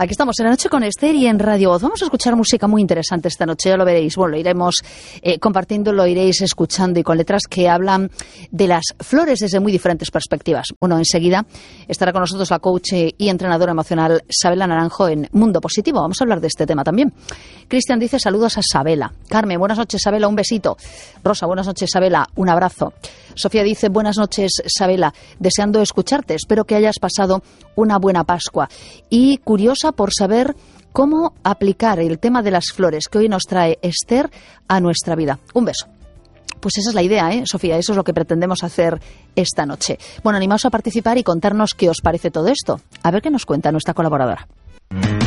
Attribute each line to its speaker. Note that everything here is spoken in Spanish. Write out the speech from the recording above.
Speaker 1: Aquí estamos en La Noche con Esther y en Radio Voz. Vamos a escuchar música muy interesante esta noche, ya lo veréis. Bueno, lo iremos compartiendo, lo iréis escuchando y con letras que hablan de las flores desde muy diferentes perspectivas. Bueno, enseguida estará con nosotros la coach y entrenadora emocional Sabela Naranjo en Mundo Positivo. Vamos a hablar de este tema también. Cristian dice saludos a Sabela. Carmen, buenas noches Sabela, un besito. Rosa, buenas noches Sabela, un abrazo. Sofía dice buenas noches Sabela, deseando escucharte, espero que hayas pasado una buena Pascua. Y curiosa por saber cómo aplicar el tema de las flores que hoy nos trae Esther a nuestra vida. Un beso. Pues esa es la idea, Sofía, eso es lo que pretendemos hacer esta noche. Bueno, animaos a participar y contarnos qué os parece todo esto. A ver qué nos cuenta nuestra colaboradora.